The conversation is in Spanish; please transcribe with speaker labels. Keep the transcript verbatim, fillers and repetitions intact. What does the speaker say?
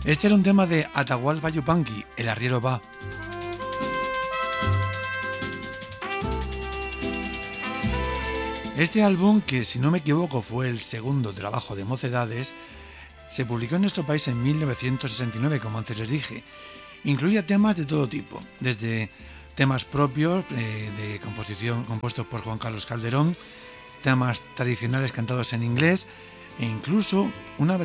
Speaker 1: Este era un tema de Atahualpa Yupanqui, El arriero va. Este álbum, que si no me equivoco fue el segundo trabajo de Mocedades, se publicó en nuestro país en mil novecientos sesenta y nueve, como antes les dije. Incluía temas de todo tipo, desde temas propios eh, de composición compuestos por Juan Carlos Calderón, temas tradicionales cantados en inglés e incluso una versión